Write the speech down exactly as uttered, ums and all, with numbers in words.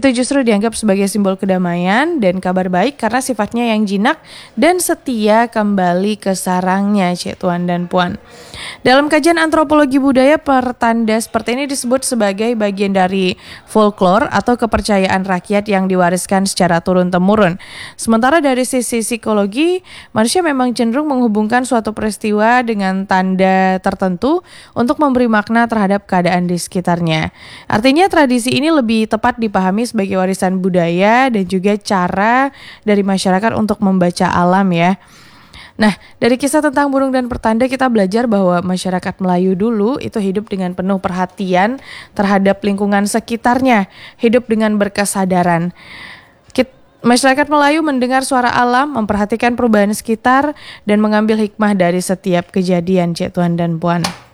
itu justru dianggap sebagai simbol kedamaian dan kabar baik karena sifatnya yang jinak dan setia kembali ke sarangnya, Cik Tuan dan Puan. Dalam kajian antropologi budaya, pertanda seperti ini disebut sebagai bagian dari folklore atau kepercayaan rakyat yang diwariskan secara turun-temurun. Sementara dari sisi psikologi, manusia memang cenderung menghubungkan suatu peristiwa dengan tanda tertentu untuk memberi makna terhadap keadaan di sekitarnya. Artinya tradisi ini lebih tepat dipahami sebagai warisan budaya dan juga cara dari masyarakat untuk membaca alam ya. Nah, dari kisah tentang burung dan pertanda kita belajar bahwa masyarakat Melayu dulu itu hidup dengan penuh perhatian terhadap lingkungan sekitarnya, hidup dengan berkesadaran. Kit- masyarakat Melayu mendengar suara alam, memperhatikan perubahan sekitar, dan mengambil hikmah dari setiap kejadian, Cik Tuan dan Puan.